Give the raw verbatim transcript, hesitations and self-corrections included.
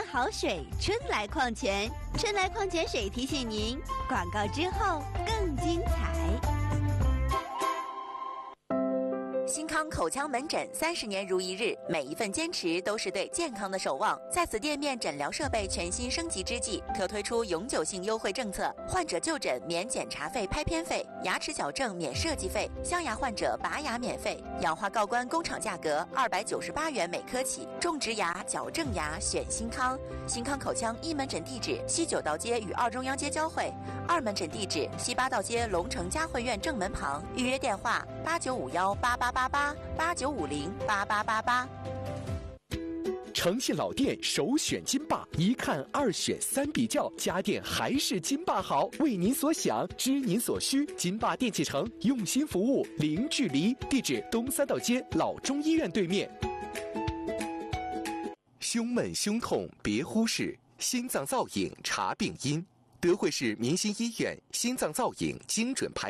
好水春来矿泉，春来矿泉水提醒您，广告之后更精彩。 新康口腔门诊三十年如一日，每一份坚持都是对健康的守望。在此店面诊疗设备全新升级之际，特推出永久性优惠政策：患者就诊免检查费、拍片费，牙齿矫正免设计费，镶牙患者拔牙免费，氧化锆关工厂价格二百九十八元每颗起。种植牙、矫正牙选新康。新康口腔一门诊地址：西九道街与二中央街交汇，二门诊地址：西八道街龙城嘉汇苑正门旁。预约电话：八九五幺八八八八八九五零八八八八。 诚信老店首选金霸，一看二选三比较，家电还是金霸好。为您所想，知您所需，金霸电器城用心服务，零距离。地址：东三道街老中医院对面。胸闷胸痛别忽视，心脏造影查病因。德惠市民心医院心脏造影精准排